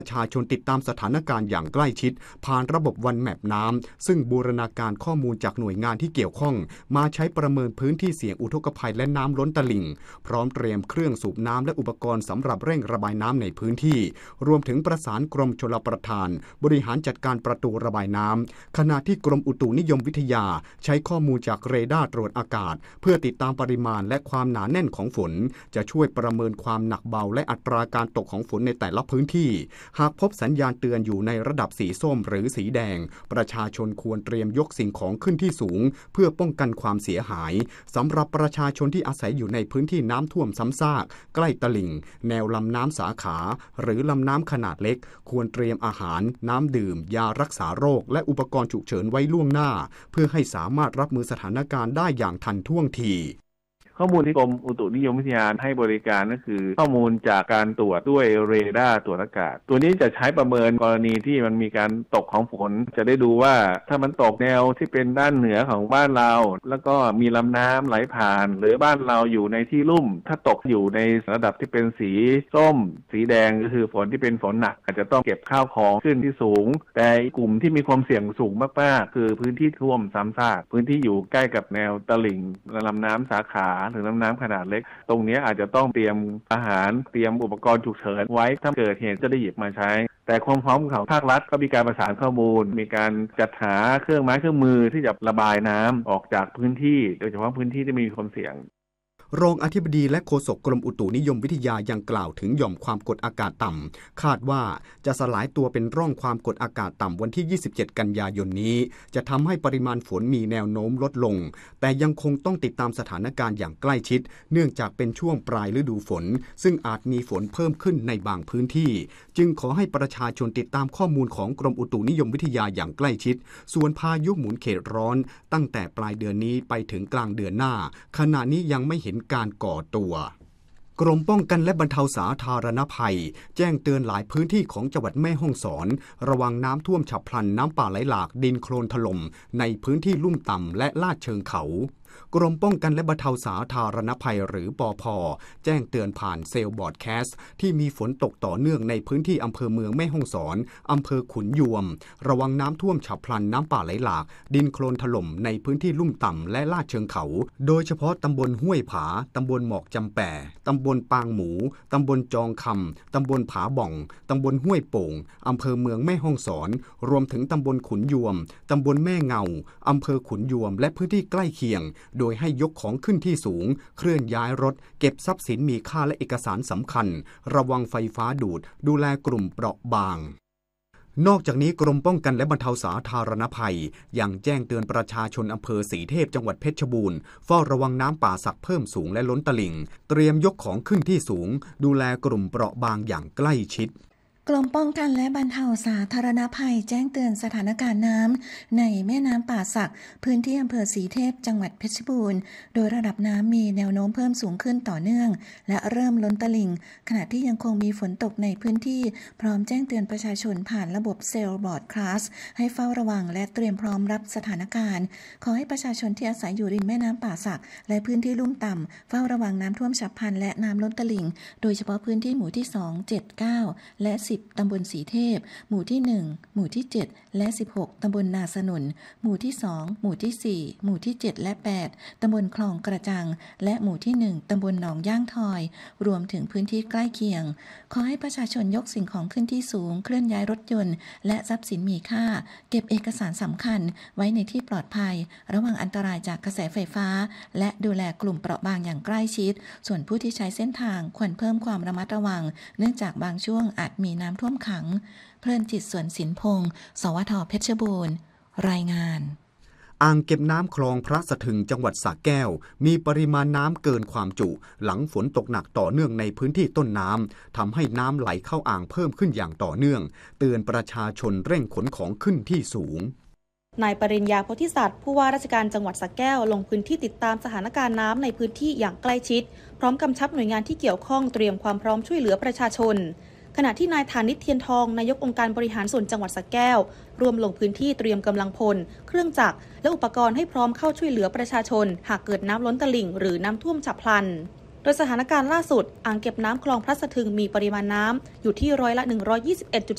ประชาชนติดตามสถานการณ์อย่างใกล้ชิดผ่านระบบวันแมปน้ำซึ่งบูรณาการข้อมูลจากหน่วยงานที่เกี่ยวข้องมาใช้ประเมินพื้นที่เสี่ยงอุทกภัยและน้ำล้นตลิ่งพร้อมเตรียมเครื่องสูบน้ำและอุปกรณ์สำหรับเร่งระบายน้ำในพื้นที่รวมถึงประสานกรมชลประทานบริหารจัดการประตูระบายน้ำขณะที่กรมอุตุนิยมวิทยาใช้ข้อมูลจากเรดาร์ตรวจอากาศเพื่อติดตามปริมาณและความหนาแน่นของฝนจะช่วยประเมินความหนักเบาและอัตราการตกของฝนในแต่ละพื้นที่หากพบสัญญาณเตือนอยู่ในระดับสีส้มหรือสีแดงประชาชนควรเตรียมยกสิ่งของขึ้นที่สูงเพื่อป้องกันความเสียหายสำหรับประชาชนที่อาศัยอยู่ในพื้นที่น้ำท่วมซ้ำซากใกล้ตลิ่งแนวลำน้ำสาขาหรือลำน้ำขนาดเล็กควรเตรียมอาหารน้ำดื่มยารักษาโรคและอุปกรณ์ฉุกเฉินไว้ล่วงหน้าเพื่อให้สามารถรับมือสถานการณ์ได้อย่างทันท่วงทีข้อมูลที่กรมอุตุนิยมวิทยาให้บริการก็คือข้อมูลจากการตรวจด้วยเรดาร์ตรวจอากาศตัวนี้จะใช้ประเมินกรณีที่มันมีการตกของฝนจะได้ดูว่าถ้ามันตกแนวที่เป็นด้านเหนือของบ้านเราแล้วก็มีลำน้ำไหลผ่านหรือบ้านเราอยู่ในที่ลุ่มถ้าตกอยู่ในระดับที่เป็นสีส้มสีแดงก็คือฝนที่เป็นฝนหนักอาจจะต้องเก็บข้าวของขึ้นที่สูงแต่กลุ่มที่มีความเสี่ยงสูงมากๆคือพื้นที่ท่วมซ้ำซากพื้นที่อยู่ใกล้กับแนวตลิ่งลำน้ำสาขาหรือลำน้ำขนาดเล็กตรงนี้อาจจะต้องเตรียมอาหารเตรียมอุปกรณ์ฉุกเฉินไว้ถ้าเกิดเหตุจะได้หยิบมาใช้แต่ความพร้อมของภาครัฐก็มีการประสานข้อมูลมีการจัดหาเครื่องไม้เครื่องมือที่จะระบายน้ำออกจากพื้นที่โดยเฉพาะพื้นที่ที่มีความเสี่ยงรองอธิบดีและโฆษกกรมอุตุนิยมวิทยายังกล่าวถึงหย่อมความกดอากาศต่ำคาดว่าจะสลายตัวเป็นร่องความกดอากาศต่ำวันที่27กันยายนนี้จะทำให้ปริมาณฝนมีแนวโน้มลดลงแต่ยังคงต้องติดตามสถานการณ์อย่างใกล้ชิดเนื่องจากเป็นช่วงปลายฤดูฝนซึ่งอาจมีฝนเพิ่มขึ้นในบางพื้นที่จึงขอให้ประชาชนติดตามข้อมูลของกรมอุตุนิยมวิทยาอย่างใกล้ชิดส่วนพายุหมุนเขตร้อนตั้งแต่ปลายเดือนนี้ไปถึงกลางเดือนหน้าขณะนี้ยังไม่เห็นการก่อตัวกรมป้องกันและบรรเทาสาธารณภัยแจ้งเตือนหลายพื้นที่ของจังหวัดแม่ฮ่องสอนระวังน้ำท่วมฉับพลันน้ำป่าไหลหลากดินโคลนถล่มในพื้นที่ลุ่มต่ำและลาดเชิงเขากรมป้องกันและบรรเทาสาธารณภัยหรือปภ.แจ้งเตือนผ่านเซลล์บอร์ดแคสต์ที่มีฝนตกต่อเนื่องในพื้นที่อำเภอเมืองแม่ฮ่องสอนอำเภอขุนยวมระวังน้ำท่วมฉับพลันน้ำป่าไหลหลากดินโคลนถล่มในพื้นที่ลุ่มต่ำและลาดเชิงเขาโดยเฉพาะตำบลห้วยผาตำบลหมอกจำแป่ตำบลปางหมูตำบลจองคำตำบลผาบ่องตำบลห้วยโป่งอำเภอเมืองแม่ฮ่องสอนรวมถึงตำบลขุนยวมตำบลแม่เงาอำเภอขุนยวมและพื้นที่ใกล้เคียงโดยให้ยกของขึ้นที่สูงเคลื่อนย้ายรถเก็บทรัพย์สินมีค่าและเอกสารสำคัญระวังไฟฟ้าดูดดูแลกลุ่มเปราะบางนอกจากนี้กรมป้องกันและบรรเทาสาธารณภัยยังแจ้งเตือนประชาชนอำเภอศรีเทพจังหวัดเพชรบูรณ์เฝ้าระวังน้ำป่าสักเพิ่มสูงและล้นตลิ่งเตรียมยกของขึ้นที่สูงดูแลกลุ่มเปราะบางอย่างใกล้ชิดกรมป้องกันและบรรเทาสาธารณภัยแจ้งเตือนสถานการณ์น้ำในแม่น้ำป่าสักพื้นที่อำเภอศรีเทพจังหวัดเพชรบูรณ์โดยระดับน้ำมีแนวโน้มเพิ่มสูงขึ้นต่อเนื่องและเริ่มล้นตลิ่งขณะที่ยังคงมีฝนตกในพื้นที่พร้อมแจ้งเตือนประชาชนผ่านระบบเซลล์บอร์ดคลาสให้เฝ้าระวังและเตรียมพร้อมรับสถานการณ์ขอให้ประชาชนที่อาศัยอยู่ริมแม่น้ำป่าสักและพื้นที่ลุ่มต่ำเฝ้าระวังน้ำท่วมฉับพลันและน้ำล้นตลิ่งโดยเฉพาะพื้นที่หมู่ที่2 7 9และ10ตำบลศรีเทพหมู่ที่1หมู่ที่7และ16ตำบลนาสนุนหมู่ที่2หมู่ที่4หมู่ที่7และ8ตำบลคลองกระจังและหมู่ที่1ตำบลหนองย่างทอยรวมถึงพื้นที่ใกล้เคียงขอให้ประชาชนยกสิ่งของขึ้นที่สูงเคลื่อนย้ายรถยนต์และทรัพย์สินมีค่าเก็บเอกสารสำคัญไว้ในที่ปลอดภัยระวังอันตรายจากกระแสไฟฟ้าและดูแลกลุ่มเปราะบางอย่างใกล้ชิดส่วนผู้ที่ใช้เส้นทางควรเพิ่มความระมัดระวังเนื่องจากบางช่วงอาจมีน้ำท่วมขังเพลินจิตสวนสินพงศ์สวท.เพชรบูรณ์รายงานอ่างเก็บน้ำคลองพระสะทึงจังหวัดสระแก้วมีปริมาณน้ำเกินความจุหลังฝนตกหนักต่อเนื่องในพื้นที่ต้นน้ำทำให้น้ำไหลเข้าอ่างเพิ่มขึ้นอย่างต่อเนื่องเตือนประชาชนเร่งขนของขึ้นที่สูงนายปริญญาโพธิสัตว์ผู้ว่าราชการจังหวัดสระแก้วลงพื้นที่ติดตามสถานการณ์น้ำในพื้นที่อย่างใกล้ชิดพร้อมกำชับหน่วยงานที่เกี่ยวข้องเตรียมความพร้อมช่วยเหลือประชาชนขณะที่นายฐานิชเทียนทองนายกองค์การบริหารส่วนจังหวัดสระแก้วรวมลงพื้นที่เตรียมกำลังพลเครื่องจักรและอุปกรณ์ให้พร้อมเข้าช่วยเหลือประชาชนหากเกิดน้ำล้นตลิ่งหรือน้ำท่วมฉับพลันโดยสถานการณ์ล่าสุดอ่างเก็บน้ำคลองพระสะทึงมีปริมาณน้ำอยู่ที่ร้อยละ